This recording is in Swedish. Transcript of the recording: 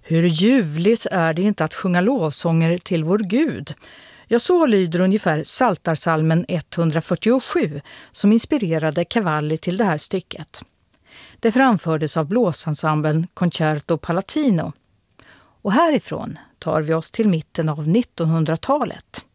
Hur ljuvligt är det inte att sjunga lovsånger till vår Gud? Ja, så lyder ungefär Psaltarpsalmen 147 som inspirerade Cavalli till det här stycket. Det framfördes av blåsensemblen Concerto Palatino. Och härifrån tar vi oss till mitten av 1900-talet.